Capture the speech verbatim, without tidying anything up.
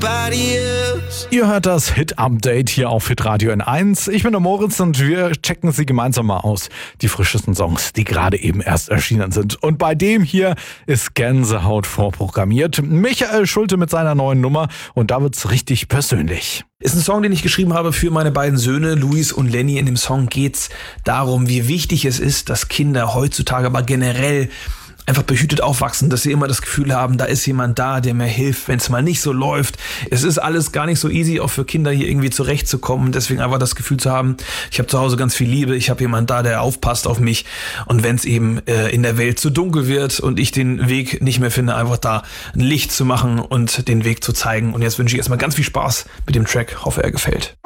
anybody else. Ihr hört das Hit-Update hier auf Hitradio N eins. Ich bin der Moritz und wir checken sie gemeinsam mal aus. Die frischesten Songs, die gerade eben erst erschienen sind. Und bei dem hier ist Gänsehaut vorprogrammiert. Michael Schulte mit seiner neuen Nummer und da wird's richtig persönlich. Ist ein Song, den ich geschrieben habe für meine beiden Söhne, Luis und Lenny. In dem Song geht's darum, wie wichtig es ist, dass Kinder heutzutage, aber generell einfach behütet aufwachsen, dass sie immer das Gefühl haben, da ist jemand da, der mir hilft, wenn es mal nicht so läuft. Es ist alles gar nicht so easy, auch für Kinder hier irgendwie zurechtzukommen. Deswegen einfach das Gefühl zu haben, ich habe zu Hause ganz viel Liebe, ich habe jemand da, der aufpasst auf mich. Und wenn es eben äh, in der Welt zu dunkel wird und ich den Weg nicht mehr finde, einfach da ein Licht zu machen und den Weg zu zeigen. Und jetzt wünsche ich erstmal ganz viel Spaß mit dem Track. Hoffe, er gefällt.